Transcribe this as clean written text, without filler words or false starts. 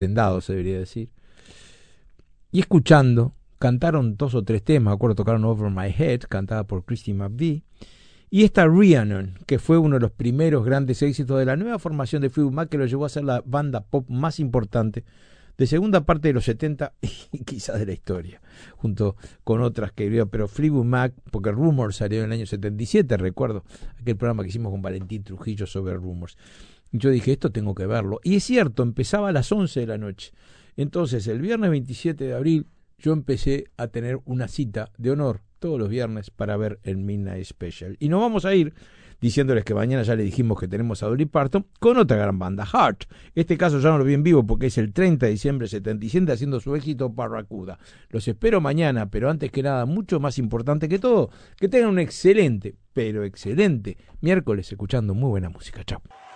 prendado se debería decir, y escuchando, cantaron 2 o 3 temas, me acuerdo, tocaron Over My Head, cantada por Christy McVie, y esta Rhiannon, que fue uno de los primeros grandes éxitos de la nueva formación de Fleetwood Mac, que lo llevó a ser la banda pop más importante de segunda parte de los 70 y quizás de la historia, junto con otras que veo, pero Fleetwood Mac, porque Rumors salió en el año 77, recuerdo aquel programa que hicimos con Valentín Trujillo sobre Rumors. Yo dije, esto tengo que verlo. Y es cierto, empezaba a las 11 de la noche. Entonces, el viernes 27 de abril, yo empecé a tener una cita de honor todos los viernes para ver el Midnight Special. Y nos vamos a ir diciéndoles que mañana ya le dijimos que tenemos a Dolly Parton con otra gran banda, Heart. Este caso ya no lo vi en vivo porque es el 30 de diciembre 77 haciendo su éxito Barracuda. Los espero mañana, pero antes que nada, mucho más importante que todo, que tengan un excelente, pero excelente miércoles escuchando muy buena música. Chao.